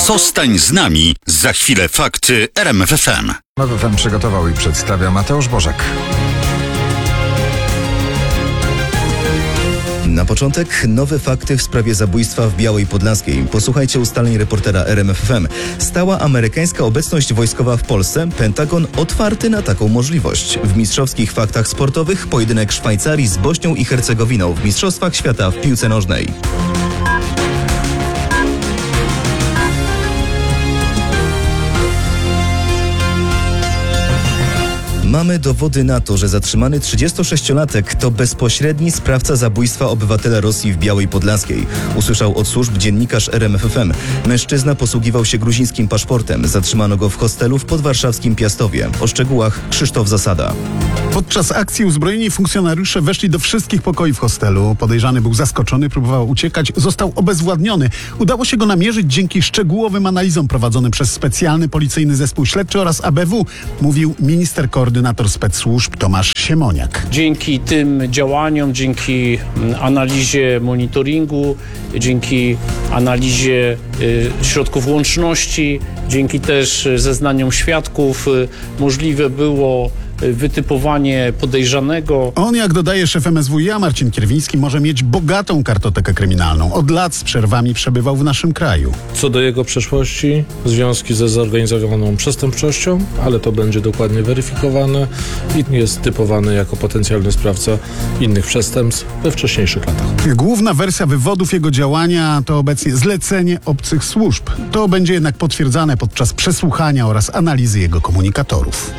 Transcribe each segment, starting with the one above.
Zostań z nami. Za chwilę fakty RMF FM. Nowy FM przygotował i przedstawia Mateusz Bożek. Na początek nowe fakty w sprawie zabójstwa w Białej Podlaskiej. Posłuchajcie ustaleń reportera RMF FM. Stała amerykańska obecność wojskowa w Polsce? Pentagon otwarty na taką możliwość. W mistrzowskich faktach sportowych pojedynek Szwajcarii z Bośnią i Hercegowiną w Mistrzostwach Świata w piłce nożnej. Mamy dowody na to, że zatrzymany 36-latek to bezpośredni sprawca zabójstwa obywatela Rosji w Białej Podlaskiej. Usłyszał od służb dziennikarz RMF FM. Mężczyzna posługiwał się gruzińskim paszportem. Zatrzymano go w hostelu w podwarszawskim Piastowie. O szczegółach Krzysztof Zasada. Podczas akcji uzbrojeni funkcjonariusze weszli do wszystkich pokoi w hostelu. Podejrzany był zaskoczony, próbował uciekać, został obezwładniony. Udało się go namierzyć dzięki szczegółowym analizom prowadzonym przez specjalny policyjny zespół śledczy oraz ABW, mówił minister koordynator spec-służb Tomasz Siemoniak. Dzięki tym działaniom, dzięki analizie monitoringu, dzięki analizie środków łączności, dzięki też zeznaniom świadków możliwe było wytypowanie podejrzanego. On, jak dodaje szef MSWiA Marcin Kierwiński, może mieć bogatą kartotekę kryminalną. Od lat z przerwami przebywał w naszym kraju. Co do jego przeszłości, związki ze zorganizowaną przestępczością, ale to będzie dokładnie weryfikowane i jest typowany jako potencjalny sprawca innych przestępstw we wcześniejszych latach. Główna wersja wywodów jego działania to obecnie zlecenie obcych służb. To będzie jednak potwierdzane podczas przesłuchania oraz analizy jego komunikatorów.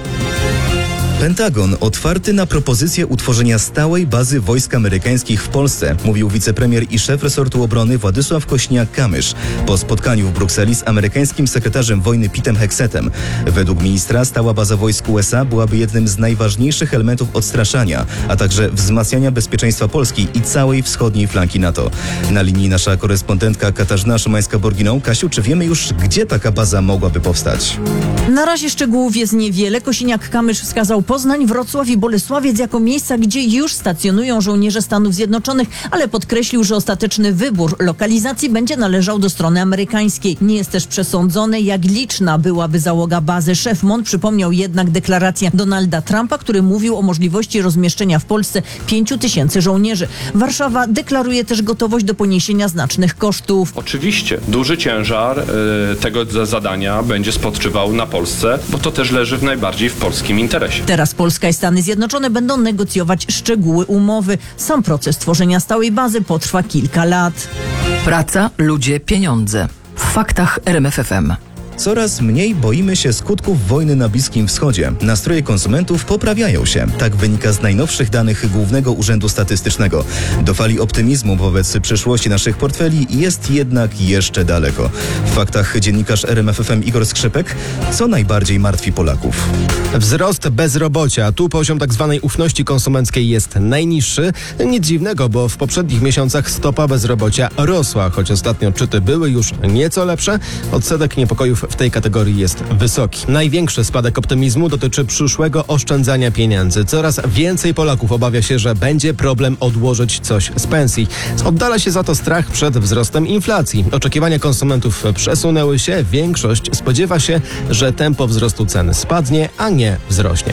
Pentagon otwarty na propozycję utworzenia stałej bazy wojsk amerykańskich w Polsce, mówił wicepremier i szef resortu obrony Władysław Kośniak-Kamysz po spotkaniu w Brukseli z amerykańskim sekretarzem wojny Petem Hexetem. Według ministra stała baza wojsk USA byłaby jednym z najważniejszych elementów odstraszania, a także wzmacniania bezpieczeństwa Polski i całej wschodniej flanki NATO. Na linii nasza korespondentka Katarzyna Szymańska-Borginą. Kasiu, czy wiemy już, gdzie taka baza mogłaby powstać? Na razie szczegółów jest niewiele. Kośniak-Kamysz wskazał Poznań, Wrocław i Bolesławiec jako miejsca, gdzie już stacjonują żołnierze Stanów Zjednoczonych, ale podkreślił, że ostateczny wybór lokalizacji będzie należał do strony amerykańskiej. Nie jest też przesądzone, jak liczna byłaby załoga bazy. Szef MON przypomniał jednak deklarację Donalda Trumpa, który mówił o możliwości rozmieszczenia w Polsce 5,000 żołnierzy. Warszawa deklaruje też gotowość do poniesienia znacznych kosztów. Oczywiście duży ciężar tego zadania będzie spoczywał na Polsce, bo to też leży najbardziej w polskim interesie. Teraz Polska i Stany Zjednoczone będą negocjować szczegóły umowy. Sam proces tworzenia stałej bazy potrwa kilka lat. Praca, ludzie, pieniądze. W faktach RMF FM. Coraz mniej boimy się skutków wojny na Bliskim Wschodzie. Nastroje konsumentów poprawiają się. Tak wynika z najnowszych danych Głównego Urzędu Statystycznego. Do fali optymizmu wobec przyszłości naszych portfeli jest jednak jeszcze daleko. W faktach dziennikarz RMF FM Igor Skrzypek. Co najbardziej martwi Polaków? Wzrost bezrobocia. Tu poziom tzw. ufności konsumenckiej jest najniższy. Nic dziwnego, bo w poprzednich miesiącach stopa bezrobocia rosła, choć ostatnie odczyty były już nieco lepsze. Odsetek niepokojów w tej kategorii jest wysoki. Największy spadek optymizmu dotyczy przyszłego oszczędzania pieniędzy. Coraz więcej Polaków obawia się, że będzie problem odłożyć coś z pensji. Oddala się za to strach przed wzrostem inflacji. Oczekiwania konsumentów przesunęły się. Większość spodziewa się, że tempo wzrostu cen spadnie, a nie wzrośnie.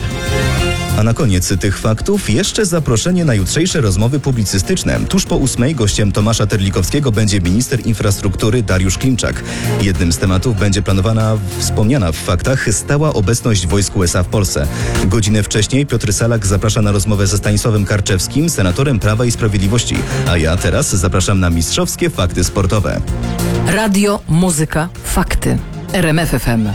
A na koniec tych faktów jeszcze zaproszenie na jutrzejsze rozmowy publicystyczne. Tuż po 8:00 gościem Tomasza Terlikowskiego będzie minister infrastruktury Dariusz Klimczak. Jednym z tematów będzie planowana, wspomniana w faktach, stała obecność wojsk USA w Polsce. Godzinę wcześniej Piotr Salak zaprasza na rozmowę ze Stanisławem Karczewskim, senatorem Prawa i Sprawiedliwości. A ja teraz zapraszam na mistrzowskie fakty sportowe. Radio, muzyka, fakty. RMF FM.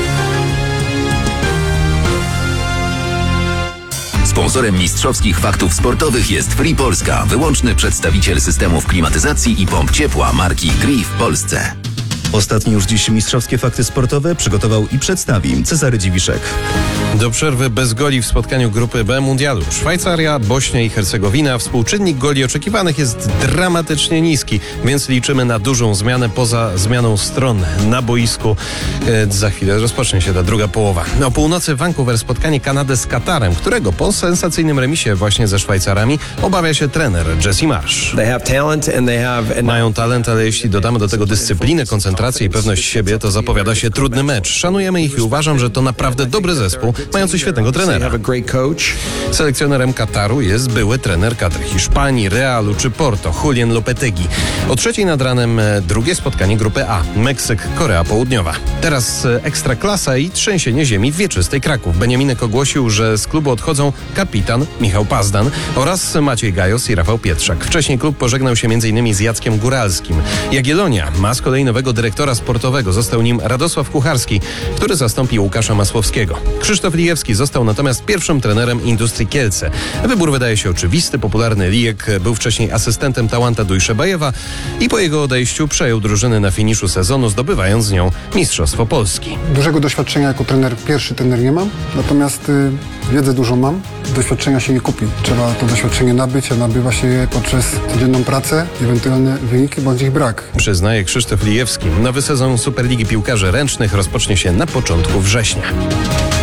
Sponsorem mistrzowskich faktów sportowych jest Free Polska, wyłączny przedstawiciel systemów klimatyzacji i pomp ciepła marki Gree w Polsce. Ostatnie już dziś mistrzowskie fakty sportowe przygotował i przedstawi Cezary Dziwiszek. Do przerwy bez goli w spotkaniu grupy B mundialu. Szwajcaria, Bośnia i Hercegowina. Współczynnik goli oczekiwanych jest dramatycznie niski, więc liczymy na dużą zmianę poza zmianą stron na boisku. Za chwilę rozpocznie się ta druga połowa. O północy w Vancouver spotkanie Kanady z Katarem, którego po sensacyjnym remisie właśnie ze Szwajcarami obawia się trener Jesse Marsz. Mają talent, ale jeśli dodamy do tego dyscyplinę, koncentrację i pewność siebie, to zapowiada się trudny mecz. Szanujemy ich i uważam, że to naprawdę dobry zespół, mający świetnego trenera. Selekcjonerem Kataru jest były trener kadry Hiszpanii, Realu czy Porto, Julian Lopetegui. O 3:00 nad ranem drugie spotkanie grupy A. Meksyk, Korea Południowa. Teraz Ekstraklasa i trzęsienie ziemi w wieczystej Kraków. Beniaminek ogłosił, że z klubu odchodzą kapitan Michał Pazdan oraz Maciej Gajos i Rafał Pietrzak. Wcześniej klub pożegnał się m.in. z Jackiem Góralskim. Jagiellonia ma z kolei nowego dyrektora sportowego. Został nim Radosław Kucharski, który zastąpi Łukasza Masłowskiego. Krzysztof Lijewski został natomiast pierwszym trenerem Industrii Kielce. Wybór wydaje się oczywisty. Popularny Lijek był wcześniej asystentem Tałanta Dujszebajewa i po jego odejściu przejął drużynę na finiszu sezonu, zdobywając z nią Mistrzostwo Polski. Dużego doświadczenia jako pierwszy trener nie mam, natomiast wiedzę dużo mam. Doświadczenia się nie kupi. Trzeba to doświadczenie nabyć, a nabywa się je poprzez codzienną pracę, ewentualne wyniki bądź ich brak. Przyznaje Krzysztof Lijewski. Nowy sezon Superligi Piłkarzy Ręcznych rozpocznie się na początku września.